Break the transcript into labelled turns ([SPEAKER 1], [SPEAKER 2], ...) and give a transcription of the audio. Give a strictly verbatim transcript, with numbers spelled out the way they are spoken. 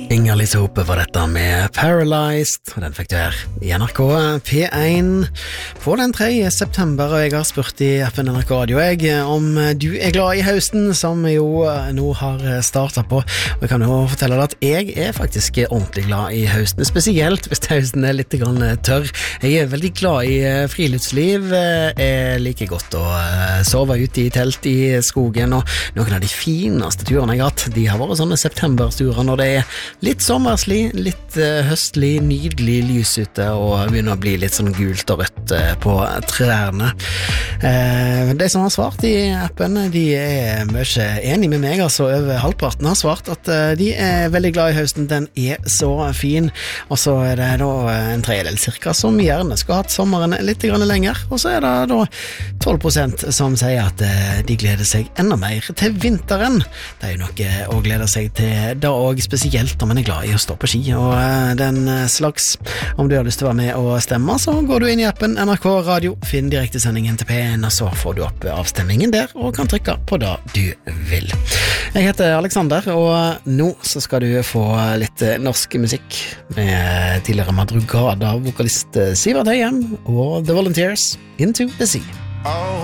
[SPEAKER 1] Inger-Lise Hope var dette med Paralyzed, og den fikk du her i N R K P én på den tredje september, og jeg har spurt i appen N R K Radio jeg, om du er glad i høsten, som jo nå har startet på, og jeg kan jo fortelle deg at jeg er faktisk ordentlig glad i høsten, spesielt hvis høsten er litt grann tørr. Jeg er veldig glad i friluftsliv, jeg liker godt å sove ute i telt i skogen, og noen av de fineste turene jeg har hatt, de har vært sånne septembersturer når det er litt sommerslig, litt uh, høstlig, nydelig lys ute, og begynner å bli litt sånn gult og rødt uh, på trærne. Uh, de som har svart i appen, de er mye enige med meg, altså over halvparten har svart at uh, de er veldig glad i høsten, den er så fin, og så er det da en tredjedel cirka som gjerne skal ha hatt sommeren litt grann lenger, og så er det da tolv prosent som sier at uh, de gleder seg enda mer til vinteren. Det er jo noe å glede seg til da, og spesielt om man er glad i å stå på ski og uh, den slags. Om du har lyst til å være med og stemme, så går du inn i appen N R K Radio, finn direktesendingen til P én, og så får du opp avstemningen der, og kan trykke på det du vil. Jeg heter Alexander, og nå så skal du få litt norsk musikk med tidligere Madrugada, vokalist Sivert Høyem og The Volunteers, Into the Sea.